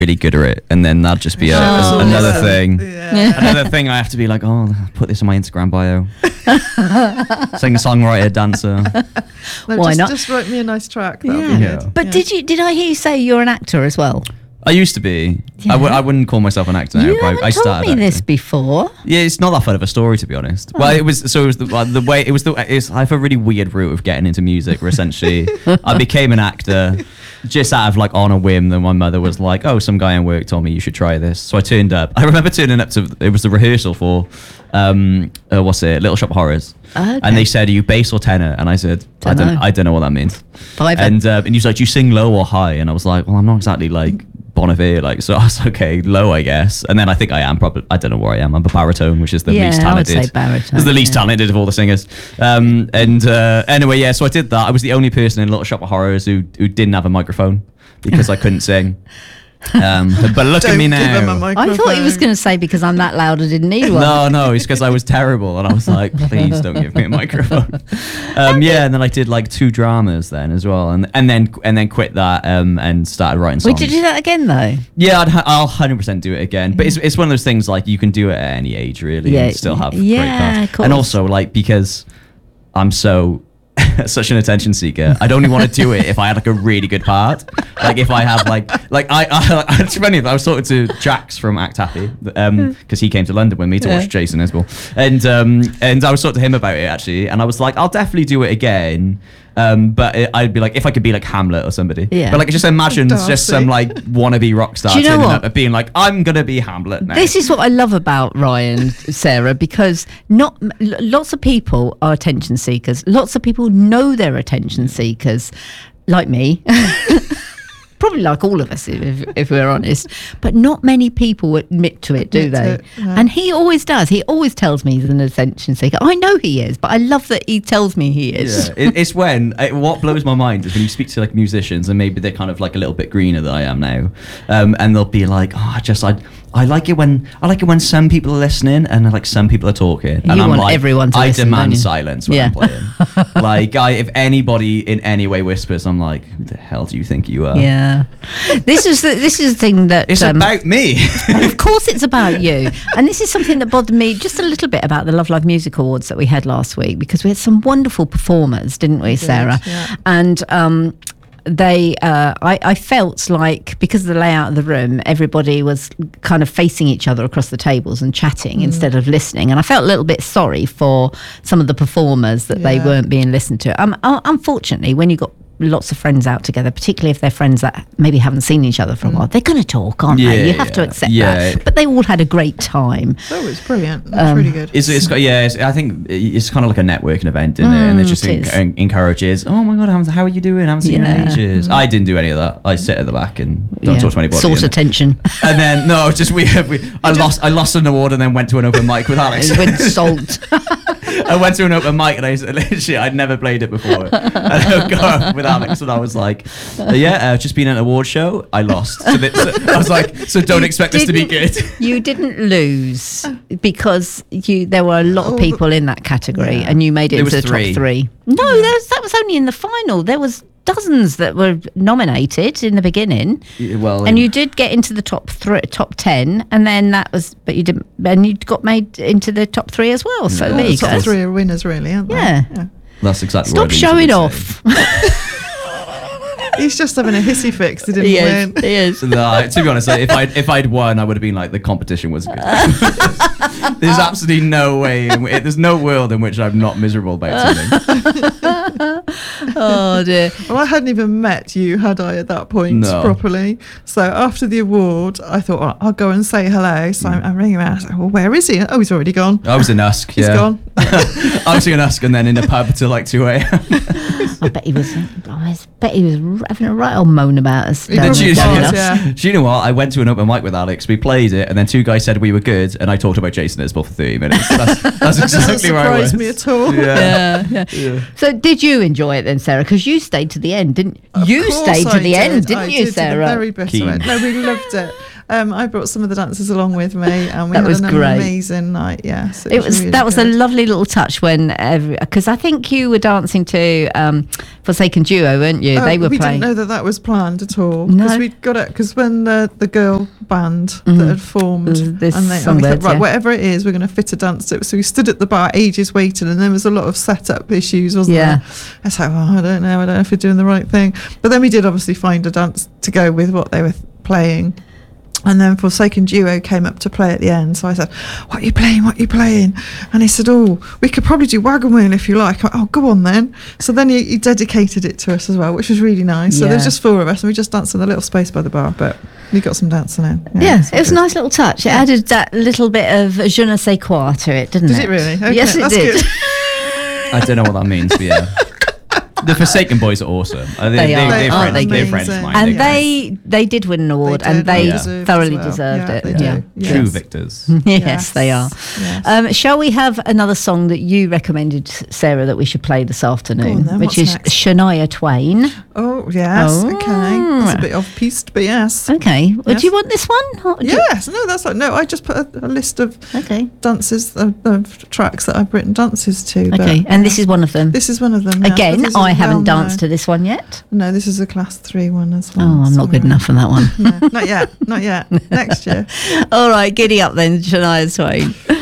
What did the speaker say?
really good at it, and then that'd just be another thing. Yeah. Another thing I have to be like, oh, put this on my Instagram bio. Singer, songwriter, dancer. No, Why not? Just write me a nice track. That'll Yeah. be Yeah. good. But Yeah. did I hear you say you're an actor as well? I used to be. Yeah. I wouldn't call myself an actor now. You but haven't I told started me this acting. before. Yeah, it's not that fun of a story, to be honest. Well, it was the way it was. I have a really weird route of getting into music. Where essentially, I became an actor just out of like on a whim. Then my mother was like, "Oh, some guy in work told me you should try this." So I turned up. I remember turning up to. It was the rehearsal for, Little Shop of Horrors. Okay. And they said, "Are you bass or tenor?" And I said, Dunno. "I don't know what that means." Fiver. And he was like, "Do you sing low or high?" And I was like, "Well, I'm not exactly like Bon Iver, like." So I was okay, low, I guess. And then I think I am probably. I don't know where I am. I'm a baritone, which is the Yeah, least I would talented. say baritone, It's the least yeah. talented of all the singers. Anyway, yeah. So I did that. I was the only person in Little Shop of Horrors who didn't have a microphone because I couldn't sing. But look at me Don't give him a now. I thought he was microphone. going to say because I'm that loud I didn't need one. No, it's because I was terrible, and I was like, please don't give me a microphone. Yeah, and then I did like 2 dramas then as well, and then quit that and started writing songs. Would you do that again though? Yeah, I'll 100% do it again. But it's one of those things like you can do it at any age really, Yeah, and still have yeah, great parts. of course. And also like because I'm so such an attention seeker, I'd only want to do it if I had like a really good part. Like if I have like I it's funny. I was talking to Jax from Act Happy because he came to London with me to watch Jason Isbell, and I was talking to him about it actually, and I was like, I'll definitely do it again. But I'd be like, if I could be like Hamlet or somebody. Yeah. But like, just imagine Darcy. just some like wannabe rock star Do you know turning what? up and being like, I'm gonna be Hamlet now. This is what I love about Ryan, Sarah, because lots of people are attention seekers. Lots of people know they're attention seekers, like me. Probably like all of us, if we're honest. But not many people admit to it, do Admit to they? it, no. And he always does. He always tells me he's an attention seeker. I know he is, but I love that he tells me he is. Yeah, it's when what blows my mind is when you speak to like musicians and maybe they're kind of like a little bit greener than I am now, and they'll be like, "Oh, I like it when some people are listening and like some people are talking." And You I'm want like, everyone to I listen, don't demand you? silence when Yeah. I'm playing. Like, if anybody in any way whispers, I'm like, "Who the hell do you think you are?" Yeah. This is the thing that It's about me. of course it's about you. And this is something that bothered me just a little bit about the Love Live Music Awards that we had last week, because we had some wonderful performers, didn't we, Sarah? yeah. And I felt like, because of the layout of the room, everybody was kind of facing each other across the tables and chatting instead of listening. And I felt a little bit sorry for some of the performers that they Yeah. weren't being listened to. Unfortunately, when you got lots of friends out together, particularly if they're friends that maybe haven't seen each other for a while, they're going to talk, aren't they? You have to accept that. But they all had a great time. Oh, it's brilliant. It's really good. I think it's kind of like a networking event, isn't it? And it just it is. encourages, oh my God, how are you doing? I haven't seen you in Yeah. ages. I didn't do any of that. I sit at the back and don't talk to anybody. Source and- attention. And then I lost an award and then went to an open mic with Alex. With salt. I went to an open mic and literally I'd never played it before. And I go up with Alex and I was like, I've just been at an award show. I lost. So I was like, so don't expect this to be good. You didn't lose because there were a lot of people in that category, and you made it There into was the 3. top 3. No, that was only in the final. There was dozens that were nominated in the beginning. Well, And you did get into the top 10, and then but you didn't, and you got made into the top 3 as well. So there you Top go. 3 are winners, really, aren't they? Yeah. that's exactly Stop what I showing usually say. off. He's just having a hissy fix. He didn't He win. is. He is. No, to be honest, like, if I'd won, I would have been like, the competition was good. There's absolutely no way. There's no world in which I'm not miserable about something. Oh dear. Well, I hadn't even met you, had I, at that point No. properly. So after the award, I thought, well, I'll go and say hello. So I'm ringing around. I was like, well, where is he? Oh, he's already gone. I was in Usk. He's Yeah. gone. I was in Usk and then in a pub till like 2 a.m. I bet he was having a right old moan about us. He down probably there. was, yeah. Do you know what? I went to an open mic with Alex. We played it, and then 2 guys said we were good, and I talked about Jason Isbell for 30 minutes. That's Doesn't exactly where I was. surprise me at all. Yeah. So did you enjoy it then, Sarah? Because you stayed to the end, didn't you? Of You course stayed to I the end, didn't I you, did Sarah? To the very bit Keen. of it. No, we loved it. I brought some of the dancers along with me, and we That had was an great. amazing night. Yes, It was really that was a good. lovely little touch when because I think you were dancing to Forsaken Duo, weren't you? Oh, They were we playing. didn't know that was planned at all, No. because we'd got it because when the girl band that had formed, This and we Songbirds, thought, right, yeah. whatever it is, we're going to fit a dance to it. So we stood at the bar ages waiting, and there was a lot of setup issues, wasn't Yeah. there? I was like, well, I don't know if we're doing the right thing. But then we did obviously find a dance to go with what they were playing. And then Forsaken Duo came up to play at the end. So I said, what are you playing? What are you playing? And he said, oh, we could probably do Wagon Wheel if you like. I went, oh, go on then. So then he dedicated it to us as well, which was really nice. So Yeah. there was just 4 of us, and we just danced in a little space by the bar, but we got some dancing in. Yeah, it's it was a good. nice little touch. It added that little bit of je ne sais quoi to it, didn't it? Did it really? Okay, Yes, it that's did. good. I don't know what that means, but yeah. The Forsaken Boys are awesome. They are, they're aren't friends, they? they're friends of Amazing. mine. And They're they did win an award, They and did, they yeah. deserved thoroughly as well. deserved Yeah, it. they Yeah. do. great. True Yes. victors. Yes, they are. Yes. Shall we have another song that you recommended, Sarah, that we should play this afternoon, Go on then, which what's is next? Shania Twain? Oh, yes. Oh. Okay. That's a bit off-piste, but yes. Okay. Well, Yes. do you want this one? Or do you- Yes. No, that's like, no, I just put a list of Okay. dances, of tracks that I've written dances to. but, Okay. And this is one of them. This is one of them. yes, Again, but this is I haven't well danced to this one yet. No, this is a class 3 one as well. Oh, I'm not good Sorry. enough for that one. No, not yet. Not yet. Next year. All right, giddy up then, Shania Twain.